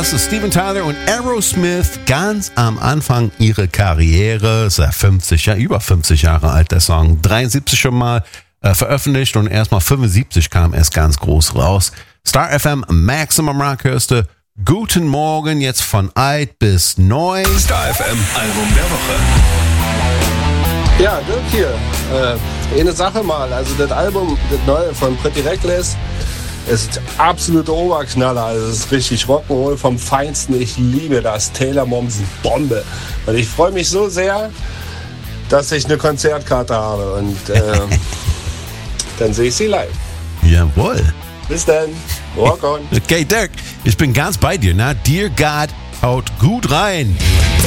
das ist Steven Tyler und Aerosmith ganz am Anfang ihrer Karriere. Ist ja über 50 Jahre alt, der Song. 73 schon mal veröffentlicht und erst mal 75 kam es ganz groß raus. Star FM Maximum Rock hörst du. Guten Morgen, jetzt von alt bis neu. Star FM Album der Woche. Ja, Dirk hier. Eine Sache mal, also das Album, das neue von Pretty Reckless, ist absolute Oberknaller, also es ist richtig Rock'n'Roll vom Feinsten, ich liebe das, Taylor Momsen, Bombe. Und ich freue mich so sehr, dass ich eine Konzertkarte habe und dann sehe ich sie live. Jawohl. Bis dann, rock on. Okay, Dirk, ich bin ganz bei dir, na? Dear God, haut gut rein.